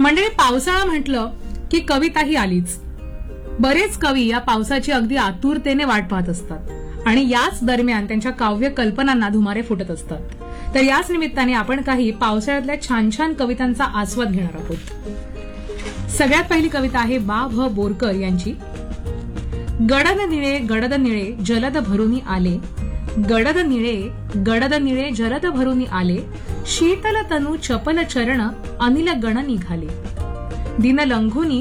मंडळी, पावसाळा म्हटलं की कविता ही आलीच. बरेच कवी या पावसाची अगदी आतुरतेने वाट पाहत असतात आणि याच दरम्यान त्यांच्या काव्य कल्पनांना धुमारे फुटत असतात. तर याच निमित्ताने आपण काही पावसाळ्यातल्या छान छान कवितांचा आस्वाद घेणार आहोत. सगळ्यात पहिली कविता आहे बा भ बोरकर यांची. गडद निळे जलद भरुनी आले, गडद निळे जलद भरुनी आले, शीतल तनु चपल चरण अनिल गण निघाले. दिन लंघुनी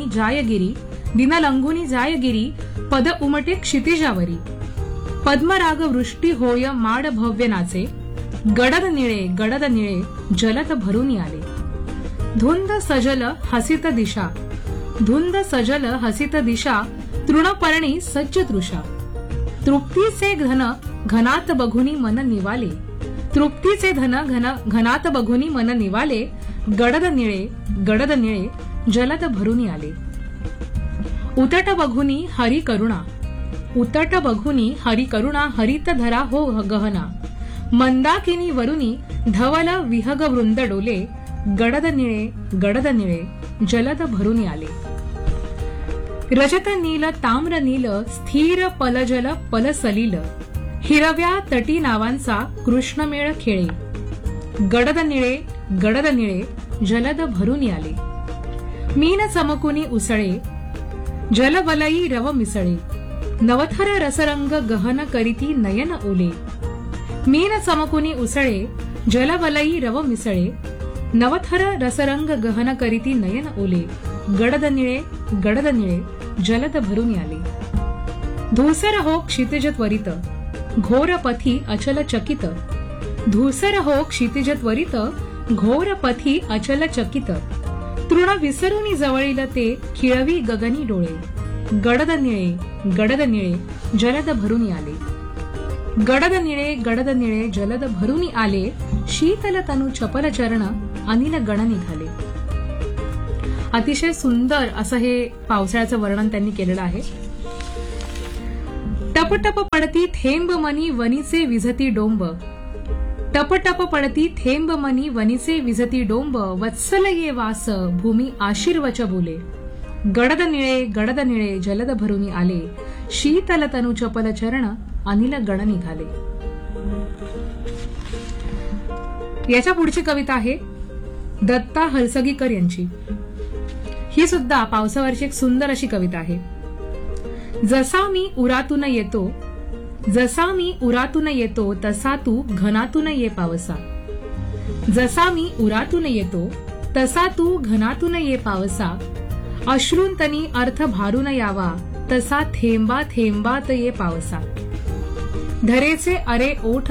जायगिरी पद उमटे क्षितिजावरी, पद्मराग वृष्टी होय माड भव्य नाचे, गडद निळे जलद भरुनी आले. धुंद सजल हसित दिशा तृणपर्णी सज्ज तृषा, तृप्तीचे घन घनात बघुनी मन निवाले, तृप्तीचे घनात बघुनी मन निवाले, गडद निळे जलद भरुनी आले. उतट बघुनी हरी करुणा हरित धरा हो गहना, मंदाकिनी वरुनी धवल विहग वृंद डोले, गडद निळे जलद भरुनी आले. रजत नील ताम्र नील स्थिर पलजल पल सलील, हिरव्या तटी नावांचा कृष्णमेळ खेळे, गडद निळे जलद भरुनी आले. मीन चमकुनी उसळे जलवलई रव मिसळे, नवथर रसरंग गहन करीती नयन ओले, मीन चमकुनी उसळे जलवलई रव मिसळे, नवथर रसरंग गहन करीती नयन ओले, गडद निळे जलद भरुनी आले. धूसर हो क्षितिज त्वरित घोर पथी अचल चकित, धूसर हो क्षितिज त्वरित घोर पथी अचल चकित, तृण विसरुनी जवळील ते खिळवी गगनी डोळे, गडद निळे जलद भरुनी आले. गडद निळे जलद भरुनी आले, शीतल तनु चपल चरण अनिल गण निघाले. अतिशय सुंदर असं हे पावसाळ्याचं वर्णन त्यांनी केलेलं आहे. टपटप पडती थेंब मनी वनीचे विझती डोंब, टपटप पडती थेंब मनी वनीचे विझती डोंब, वत्सल ये वास भूमी आशीर्वच बोले, गडद निळे जलद भरुनी आले, शीतल तनु चपल चरण अनिल गण निघाले. याच्या पुढची कविता आहे दत्ता हलसगीकर यांची. ही सुद्धा पावसावरची एक सुंदर अशी कविता आहे. जसा मी उरातून येतो तसा तू घनातून ये पावसा, जसा मी उरातून येतो तसा तू घनातून ये पावसा, अश्रूंतनी अर्थ भारून यावा तसा थेंबा थेंबात ये पावसा. धरेचे अरे ओठ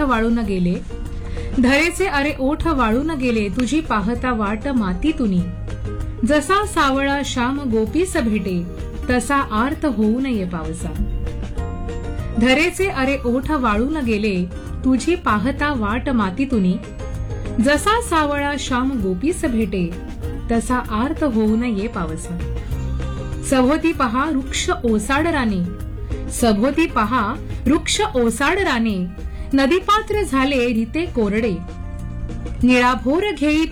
वाळून गेले तुझी पाहता वाट मातीतुनी, जसा सावळा श्याम गोपीस भेटे तसा आर्त होऊ नये पावसा. धरेचे अरे ओठ वाळून गेले तुझी पाहता वाट मातीतुनी, जसा सावळा श्याम गोपीस भेटे तसा आर्त होऊ नये पावसा. सभोवती पहा वृक्ष ओसाड राने, नदीपात्र झाले रिते कोरडे, निळाभोर घेई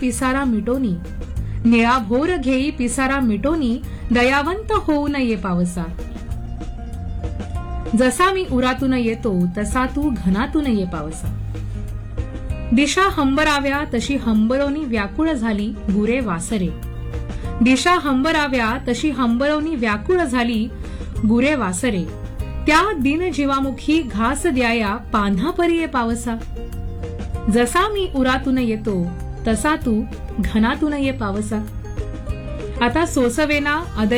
पिसारा मिटोनी, दयावंत होऊ नये पावसा. जसा मी उरातून येतो तसा तू घनातून ये पावसा. दिशा हंबराव्या तशी हंबरोनी व्याकुळ झाली गुरे वासरे, दिशा हंबराव्या तशी हंबरोनी व्याकुळ झाली गुरे वासरे, त्या दिन जीवामुखी घास द्याया पान्हा परी ये पावसा. जसा मी उरातून येतो तसा तू घनातून ये पावसा. आता सोसवेना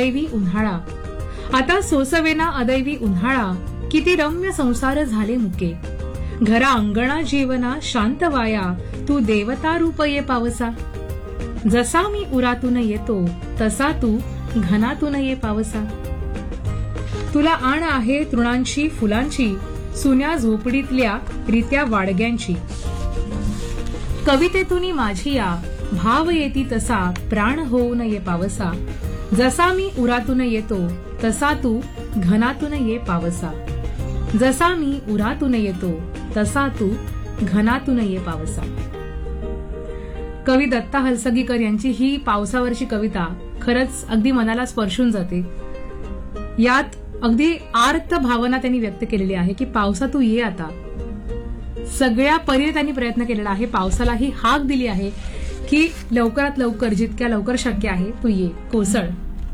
अदैवी उन्हाळा, किती रम्य संसार झाले मुके, घरा अंगणा जीवना शांत वाया तू देवता रूप ये पावसा. जसा मी उरातून येतो तसा तू घनातून ये पावसा. तुला आण आहे तृणांची फुलांची, सुन्या झोपडीतल्या रित्या वाडग्यांची, कवितेतून माझी या भाव येती तसा प्राण होऊ नये पावसा. जसा मी उरातून येतो तसा तू घनातून ये पावसा. जसा मी उरातून येतो तसा तू घनातून ये पावसा. कवी दत्ता हलसगीकर यांची ही पावसावरची कविता खरंच अगदी मनाला स्पर्शून जाते. यात अगदी आर्त भावना त्यांनी व्यक्त केलेली आहे की पावसा तू ये आता. सगळ्या परीने त्यांनी प्रयत्न केलेला आहे. पावसालाही हाक दिली आहे की लवकरात लवकर, जितक्या लवकर शक्य आहे तू ये, कोसळ.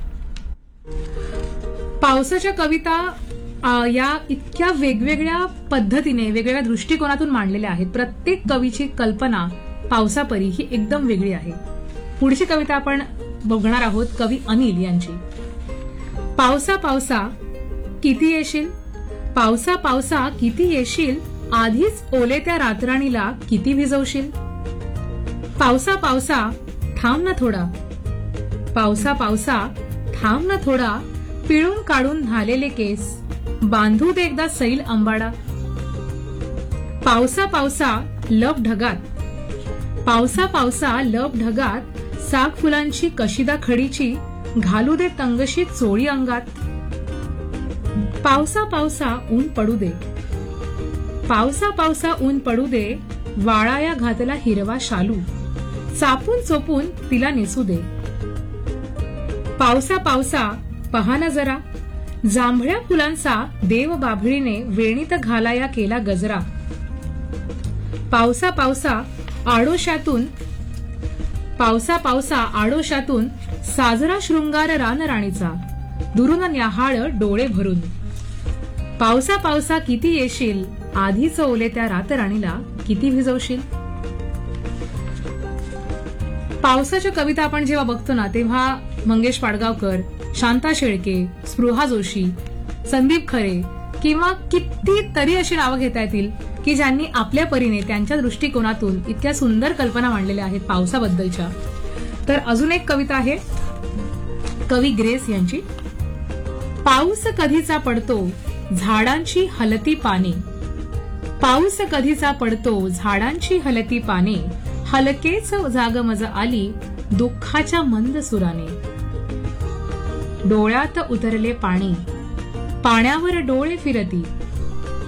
पावसाच्या कविता या इतक्या वेगवेगळ्या पद्धतीने, वेगवेगळ्या दृष्टिकोनातून मांडलेल्या आहेत. प्रत्येक कवीची कल्पना पावसापरी ही एकदम वेगळी आहे. पुढची कविता आपण बघणार आहोत कवी अनिल यांची. पावसा पावसा किती येशील, पावसा पावसा किती येशील, आधीच ओले त्या रातराणीला किती भिजवशील. पावसा पावसा थांब ना थोडा, पावसा पावसा थांब ना थोडा, पिळून काढून झालेले केस बांधू दे एकदा सैल अंबाडा. पावसा पावसा लप ढगात, पावसा पावसा लप ढगात, साग फुलांची कशिदा खडीची घालू दे तंगशी चोळी अंगात. पावसा पावसा ऊन पडू दे, पावसा पावसा ऊन पडू दे, वाळाया घातला हिरवा शालू, चापून चोपून तिला नेसू दे. पावसा पावसा पहा ना जरा, जांभळ्या फुलांचा देव बाभळीने वेणीत घालाया केला गजरा. पावसा पावसा आडोशातून, पावसा पावसा आडोशातून साजरा शृंगार रानराणीचा, दुरून न्याहाळ डोळे भरून. पावसा पावसा किती येशील, आधीच ओले त्या रातराणीला किती भिजवशील. पावसाच्या कविता आपण जेव्हा बघतो ना, तेव्हा मंगेश पाडगावकर, शांता शेळके, स्पृहा जोशी, संदीप खरे किंवा कितीतरी अशी नावं घेता येतील की ज्यांनी आपल्या परीने त्यांच्या दृष्टिकोनातून इतक्या सुंदर कल्पना मांडलेल्या आहेत पावसाबद्दलच्या. तर अजून एक कविता आहे कवी ग्रेस यांची. पाऊस कधीचा पडतो झाडांची हलती पाने, पाऊस कधीचा पडतो झाडांची हलती पाने, हलकेच जागमज आली दुःखाच्या मंद सुराने. डोळ्यात उतरले पाणी, पाण्यावर डोळे फिरती,